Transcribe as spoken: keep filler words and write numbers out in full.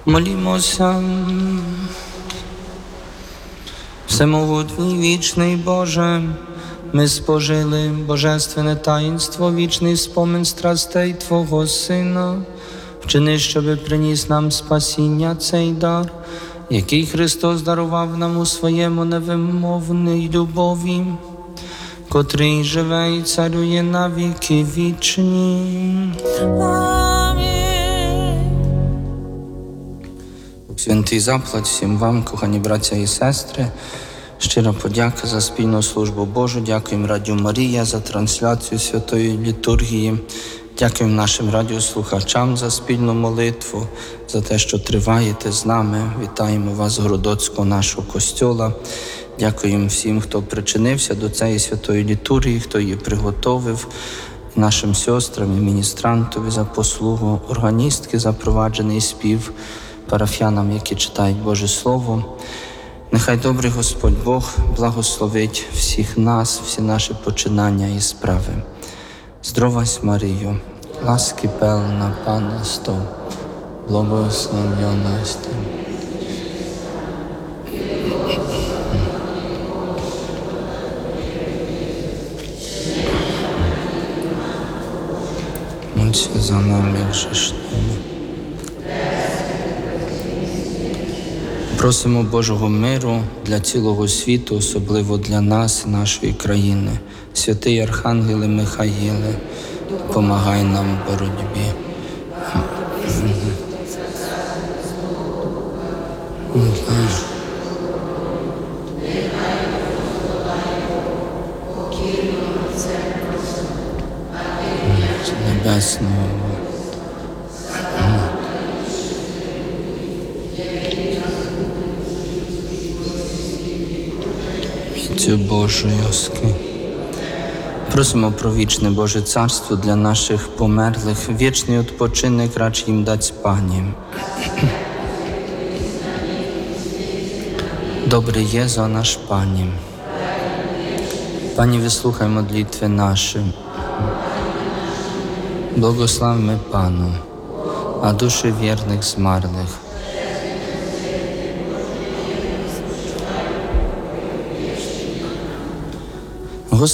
Молімося. Всемогутній вічний Боже, ми спожили божественне таїнство, вічний спомин страстей Твого Сина. Вчини, щоби приніс нам спасіння цей дар, який Христос дарував нам у своєму невимовній любові, котрий живе і царює на віки вічні. Святий заплать всім вам, кохані браття і сестри. Щира подяка за спільну службу Божу. Дякуємо Радіо Марія за трансляцію святої літургії. Дякуємо нашим радіослухачам за спільну молитву, за те, що триваєте з нами. Вітаємо вас з Городоцького нашого костьола. Дякуємо всім, хто причинився до цієї святої літургії, хто її приготовив, нашим сестрам і міністрантові за послугу, органістки за проваджений спів, парафіянам, які читають Боже Слово. Нехай добрий Господь Бог благословить всіх нас, всі наші починання і справи. Здравась, Марію, ласки певна Пана з тобою, благословена ти. Молься за нами грішними. Просимо Божого миру для цілого світу, особливо для нас і нашої країни. Святий Архангеле Михаїле, помагай нам в боротьбі. Небесного. Віцю Божої оски. Просимо про вічне Боже Царство для наших померлих, вічний відпочинок рач їм дать Пані. Добре Єзо наш Пані. Пані, вислухай молитви наші. Благословми Пану, а душі вірних змерлих